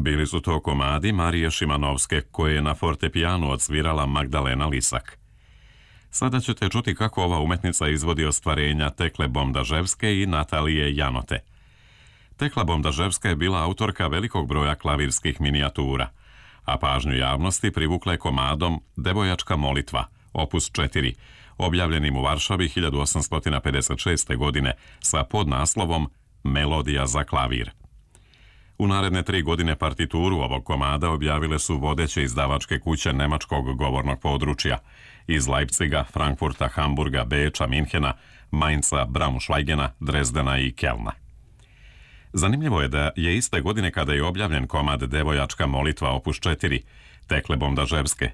Bili su to komadi Marije Šimanovske koje je na fortepijanu odsvirala Magdalena Lisak. Sada ćete čuti kako ova umetnica izvodi ostvarenja Tekle Bomdaževske i Natalije Janote. Tekla Bomdaževska je bila autorka velikog broja klavirskih minijatura, a pažnju javnosti privukla je komadom Devojačka molitva, opus 4, objavljenim u Varšavi 1856. godine sa podnaslovom Melodija za klavir. U naredne 3 godine partituru ovog komada objavile su vodeće izdavačke kuće nemačkog govornog područja iz Leipziga, Frankfurta, Hamburga, Beča, Minhena, Mainza, Braunschweigena, Dresdena i Kelna. Zanimljivo je da je iste godine kada je objavljen komad Devojačka molitva opus 4 Tekle Bomdaževske,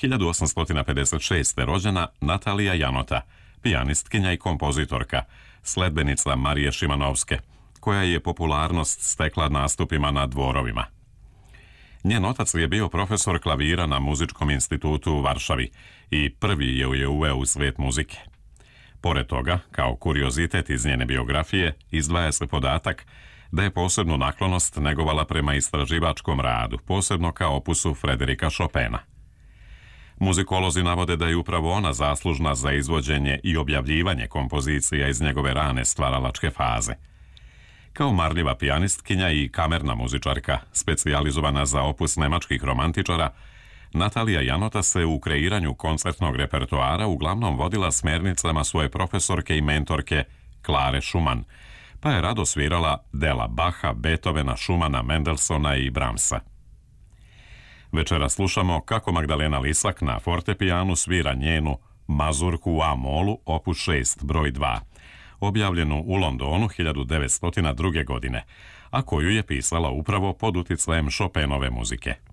1856. rođena Natalija Janota, pijanistkinja i kompozitorka, sledbenica Marije Šimanovske, koja je popularnost stekla nastupima na dvorovima. Njen otac je bio profesor klavira na Muzičkom institutu u Varšavi i prvi je uveo u svijet muzike. Pored toga, kao kuriozitet iz njene biografije, izdvaja se podatak da je posebnu naklonost negovala prema istraživačkom radu, posebno kao opusu Frederika Chopina. Muzikolozi navode da je upravo ona zaslužna za izvođenje i objavljivanje kompozicija iz njegove rane stvaralačke faze. Kao marljiva pijanistkinja i kamerna muzičarka, specijalizovana za opus nemačkih romantičara, Natalija Janota se u kreiranju koncertnog repertoara uglavnom vodila smjernicama svoje profesorke i mentorke Klare Schumann, pa je rado svirala dela Bacha, Beethovena, Schumana, Mendelssohna i Brahmsa. Večera slušamo kako Magdalena Lisak na fortepijanu svira njenu Mazurku u A-molu opus 6 broj 2, objavljenu u Londonu 1902. godine, a koju je pisala upravo pod uticajem Chopinove muzike.